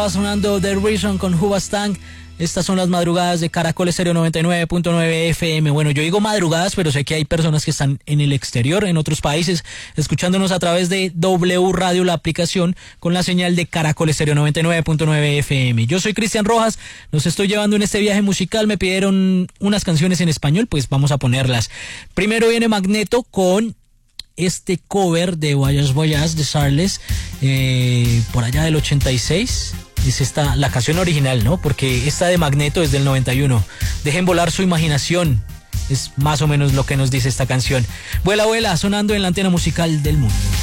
Sonando The Reason con Hoobastank. Estas son las madrugadas de Caracol Estéreo 99.9 FM. Bueno, yo digo madrugadas, pero sé que hay personas que están en el exterior, en otros países, escuchándonos a través de W Radio, la aplicación, con la señal de Caracol Estéreo 99.9 FM. Yo soy Cristian Rojas, los estoy llevando en este viaje musical. Me pidieron unas canciones en español, pues vamos a ponerlas. Primero viene Magneto con este cover de Voyage Voyage de Charles, por allá del 86. Es esta la canción original, ¿no? Porque esta de Magneto es del 91. Dejen volar su imaginación. Es más o menos lo que nos dice esta canción. Vuela, vuela, sonando en la antena musical del mundo.